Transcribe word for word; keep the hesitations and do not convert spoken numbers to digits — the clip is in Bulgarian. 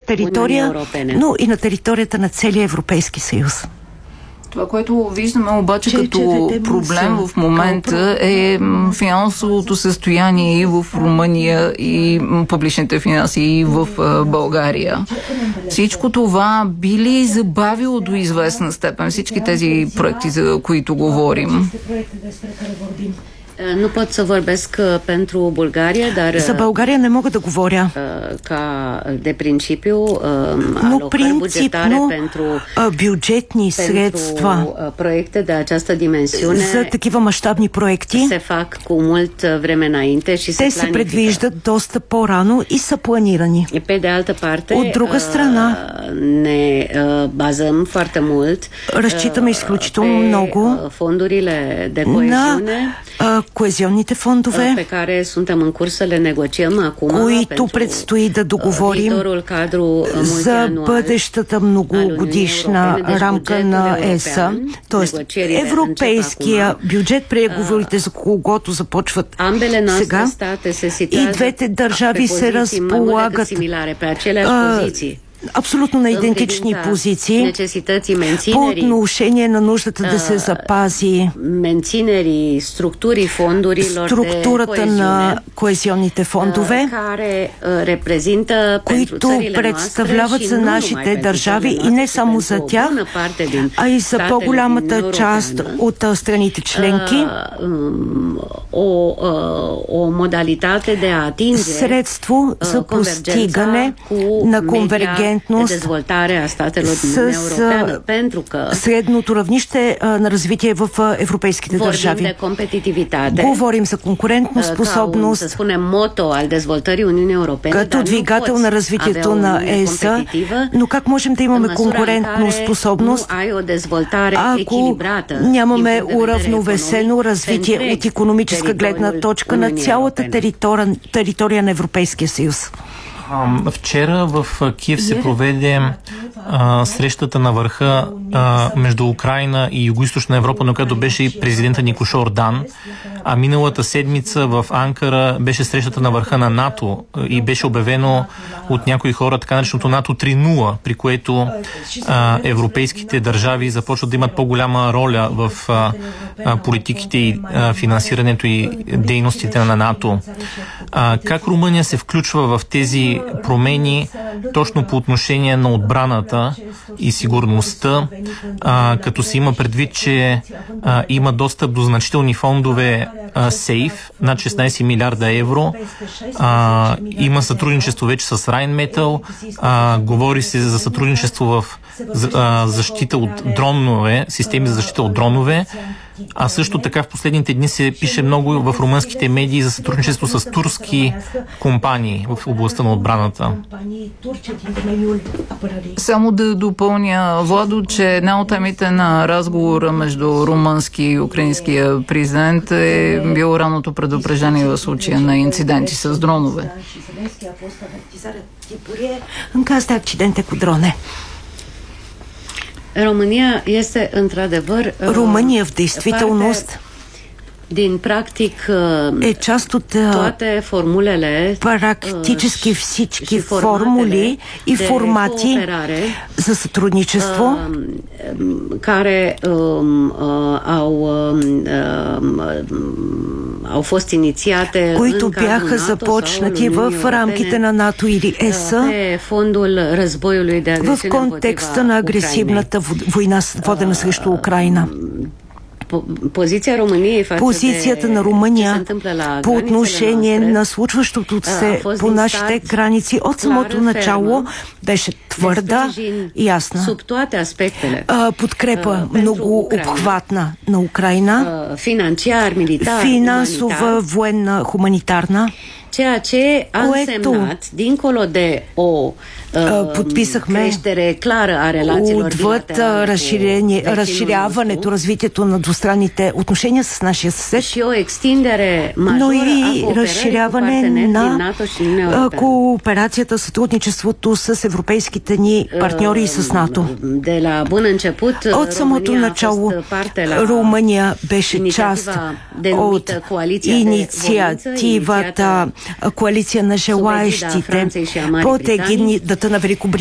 територия, но и на територията на целия Европейски съюз. Това, което виждаме обаче като проблем в момента е финансовото състояние и в Румъния, и публичните финанси и в България. Всичко това би ли забавило до известна степен всички тези проекти, за които говорим? Nu pot să vorbesc pentru Bulgaria, dar за България не мога да говоря. Ca de principiu, но принципно бюджетни средства proiecte de această dimensiune за такива мащабни проекти se fac cu mult vreme înainte și те се предвиждат доста по-рано и са планирани. Pe de altă parte, от друга страна, ne bazăm foarte mult разчитаме изключително много fondurile de coeziune, на коезионните фондове, pe care suntem în curs să le negociem acum, които предстои да договорим за бъдещата многогодишна рамка на ЕС-а, т.е. европейския бюджет, преговорите за когото започват сега, и двете държави се разполагат абсолютно на идентични позиции по отношение на нуждата да се запази структурата на коезионните фондове, които представляват за нашите държави и не само за тях, а и за по-голямата част от страните членки, средство за постигане на конвергентност с средното равнище на развитие в европейските държави. Говорим за конкурентно способност като двигател на развитието на ЕС-а, но как можем да имаме конкурентно способност, ако нямаме уравновесено развитие от икономическа гледна точка на цялата територия, територия на Европейския съюз? Вчера в Киев се проведе а, срещата на върха а, между Украйна и Югоизточна Европа, на която беше и президента Никош Ордан. А миналата седмица в Анкара беше срещата на върха на НАТО и беше обявено от някои хора така нареченото НАТО три нула, при което а, европейските държави започват да имат по-голяма роля в а, а, политиките и а, финансирането и дейностите на НАТО. А, как Румъния се включва в тези промени точно по отношение на отбраната и сигурността, а, като се има предвид, че а, има достъп до значителни фондове а, сейф, над шестнайсет милиарда евро, а, има сътрудничество вече с Rheinmetall, а, говори се за сътрудничество в а, защита от дронове, системи за защита от дронове, а също така в последните дни се пише много в румънските медии за сътрудничество с турски компании в областта на отбраната. Само да допълня, Владо, че една от темите на разговора между румънски и украинския президент е било ранното предупреждение в случая на инциденти с дронове. Încă accidente cu drone. România este într-adevăr Румъния в действителност din practic е част от toate formulele, практически всички формули и формати за сътрудничество, care au au fost inițiate, които бяха започнати в рамките на НАТО или ЕС в контекста на агресивната война, водена срещу Украйна. Позицията на Румъния по отношение на случващото се по нашите граници от самото начало беше твърда и ясна. Подкрепа много обхватна на Украйна, финансова, военна, хуманитарна, ceea ce a însemnat, dincolo de o подписахме отвъд разширяването, развитието на двустранните отношения с нашия съсед, но и разширяване на кооперацията, сътрудничеството с европейските ни партньори и с НАТО. От самото начало Румъния беше част от инициативата Коалиция на желаещите под егидата на Великобритания